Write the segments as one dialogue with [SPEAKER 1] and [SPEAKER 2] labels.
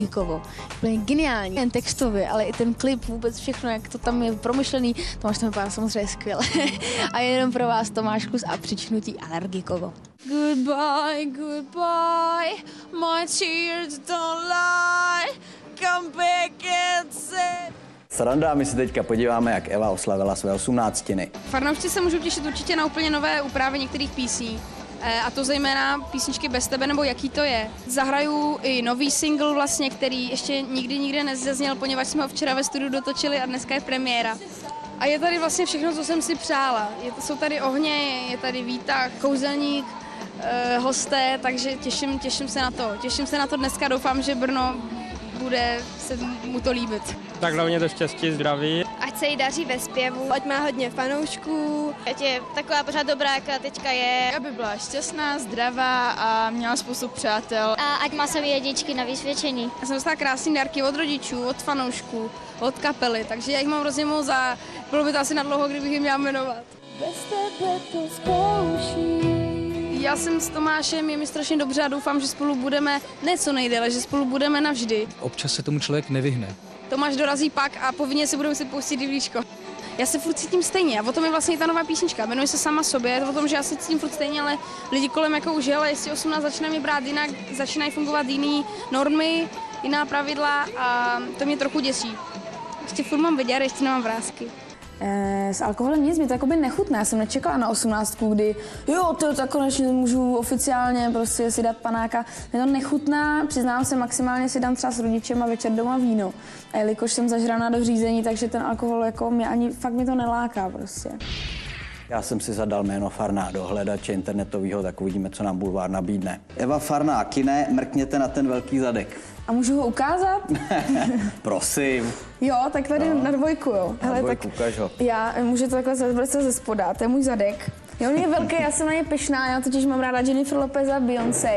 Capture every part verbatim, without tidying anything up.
[SPEAKER 1] Kovo. Úplně geniální. Jen textově, ale i ten klip, vůbec všechno, jak to tam je promyšlený. Tomáš tam vypadá samozřejmě skvěle. A jenom pro vás Tomáš Klus a přičnutí Alergikovo. Goodbye, goodbye, my tears don't lie, come back and say...
[SPEAKER 2] Sranda, my se teďka podíváme, jak Eva oslavila své osmnáctiny.
[SPEAKER 3] Fanoušci se můžou těšit určitě na úplně nové úpravy některých písní. A to zejména písničky Bez tebe, nebo Jaký to je. Zahraju i nový single vlastně, který ještě nikdy nikde nezazněl, poněvadž jsme ho včera ve studiu dotočili a dneska je premiéra. A je tady vlastně všechno, co jsem si přála. Je, jsou tady ohně, je tady výtah, kouzelník, eh, hosté, takže těším, těším se na to. Těším se na to dneska, doufám, že Brno bude se mu to líbit.
[SPEAKER 4] Tak hlavně to štěstí, zdraví.
[SPEAKER 5] Ať se jí daří ve zpěvu, ať má hodně fanoušků, ať je taková pořád dobrá, jaká teďka je.
[SPEAKER 6] Aby byla šťastná, zdravá a měla spoustu přátel.
[SPEAKER 5] A ať má své jedničky na vysvědčení.
[SPEAKER 3] Já jsem dostala krásný dárky od rodičů, od fanoušků, od kapely, takže já jich mám hrozně moc a bylo by to asi na dlouho, kdybych jim měla jmenovat.
[SPEAKER 1] Bez tebe to zkouší.
[SPEAKER 3] Já jsem s Tomášem, je mi strašně dobře a doufám, že spolu budeme, ne co nejdéle, že spolu budeme navždy.
[SPEAKER 7] Občas se tomu člověk nevyhne.
[SPEAKER 3] Tomáš dorazí pak a povinně si budeme si pustit divlíčko. Já se furt cítím stejně a o tom je vlastně i ta nová písnička. Jmenuje se Sama sobě, je to o tom, že já se cítím furt stejně, ale lidi kolem jako už, ale jestli osmnáct začínají brát jinak, začínají fungovat jiný normy, jiná pravidla a to mě trochu děsí. Ještě furt mám vidět, ještě nemám vrásky.
[SPEAKER 1] E, s alkoholem nic, mi to jakoby nechutné. Já jsem nečekala na osmnáctku, kdy jo, to tak konečně můžu oficiálně prostě si dát panáka. Mě to nechutná, přiznám se, maximálně si dám třeba s rodičem a večer doma víno. A jelikož jsem zažraná do řízení, takže ten alkohol jako mě ani, fakt mi to neláká prostě.
[SPEAKER 2] Já jsem si zadal jméno Farná do hledače internetového, tak uvidíme, co nám bulvár nabídne. Eva Farná, kine, mrkněte na ten velký zadek.
[SPEAKER 1] A můžu ho ukázat?
[SPEAKER 2] Prosím.
[SPEAKER 1] Jo, tak tady no. na dvojku, jo.
[SPEAKER 2] Na
[SPEAKER 1] Hele,
[SPEAKER 2] dvojku,
[SPEAKER 1] tak
[SPEAKER 2] ukaž ho.
[SPEAKER 1] já můžu to takhle zvracet ze spoda, to je můj zadek. Jo, on je velký, já jsem na ně pyšná, já totiž mám ráda Jennifer Lopez a Beyoncé.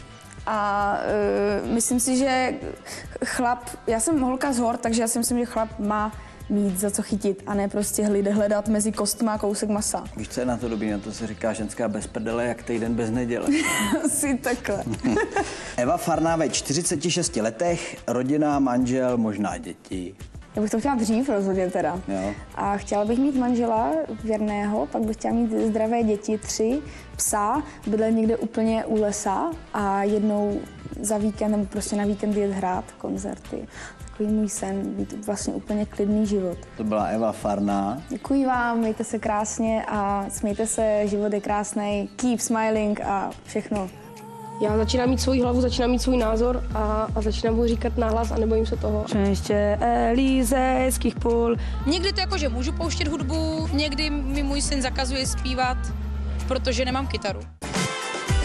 [SPEAKER 1] A uh, myslím si, že chlap, já jsem holka z hor, takže já si myslím, že chlap má mít za co chytit a ne prostě hledat mezi kostma kousek masa.
[SPEAKER 2] Víš, co je na to dobrý? Na to se říká ženská bez prdele, jak týden bez neděle.
[SPEAKER 1] Asi takhle.
[SPEAKER 2] Eva Farná ve čtyřiceti šesti letech, rodina, manžel, možná děti.
[SPEAKER 1] Já bych to chtěla dřív rozhodně teda.
[SPEAKER 2] Jo.
[SPEAKER 1] A chtěla bych mít manžela věrného, pak bych chtěla mít zdravé děti, tři, psa, bydlet někde úplně u lesa a jednou za víkend, nebo prostě na víkend jet hrát koncerty. Takový můj sen, být vlastně úplně klidný život.
[SPEAKER 2] To byla Eva Farná.
[SPEAKER 1] Děkuji vám, mějte se krásně a smějte se, život je krásný, keep smiling a všechno.
[SPEAKER 8] Já začínám mít svou hlavu, začínám mít svůj názor a, a začínám ho říkat nahlas a nebojím se toho.
[SPEAKER 9] Ještě elizejských půl.
[SPEAKER 10] Někdy to jako, že můžu pouštět hudbu, někdy mi můj syn zakazuje zpívat, protože nemám kytaru.